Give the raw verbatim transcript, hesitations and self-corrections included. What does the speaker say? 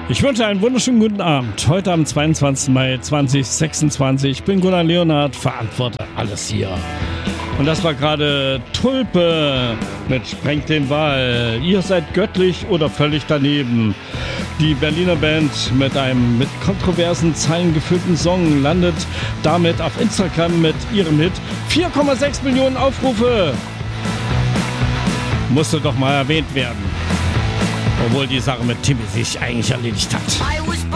Ich wünsche einen wunderschönen guten Abend. Heute am zweiundzwanzigsten Mai zweitausendsechsundzwanzig. Ich bin Gunnar Leonhardt, verantworte alles hier. Und das war gerade Tulpe mit Sprengt den Wal. Ihr seid göttlich oder völlig daneben. Die Berliner Band mit einem mit kontroversen Zeilen gefüllten Song landet damit auf Instagram mit ihrem Hit vier Komma sechs Millionen Aufrufe. Musste doch mal erwähnt werden. Obwohl die Sache mit Timmy sich eigentlich erledigt hat.